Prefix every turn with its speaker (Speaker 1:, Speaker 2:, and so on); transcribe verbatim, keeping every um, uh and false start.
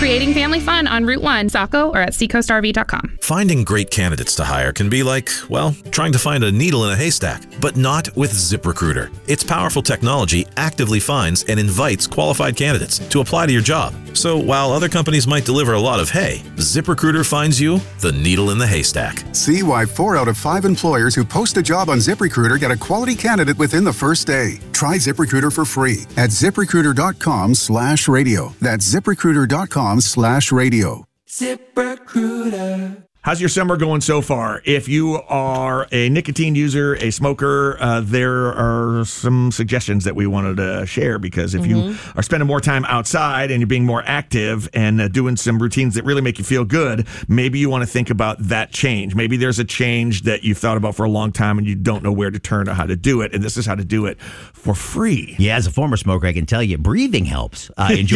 Speaker 1: creating family fun on Route one, Saco, or at seacoast r v dot com.
Speaker 2: Finding great candidates to hire can be like, well, trying to find a needle in a haystack, but not with ZipRecruiter. Its powerful technology actively finds and invites qualified candidates to apply to your job. So while other companies might deliver a lot of hay, ZipRecruiter finds you the needle in the haystack.
Speaker 3: See why four out of five employers who post a job on ZipRecruiter get a quality candidate within the first day. Try ZipRecruiter for free at ZipRecruiter.com slash radio. That's ZipRecruiter.com slash radio.
Speaker 4: ZipRecruiter. How's your summer going so far? If you are a nicotine user, a smoker, uh, there are some suggestions that we wanted to share, because if mm-hmm. you are spending more time outside and you're being more active and uh, doing some routines that really make you feel good, maybe you want to think about that change. Maybe there's a change that you've thought about for a long time and you don't know where to turn or how to do it, and this is how to do it for free.
Speaker 5: Yeah, as a former smoker, I can tell you, breathing helps. Uh, enjoy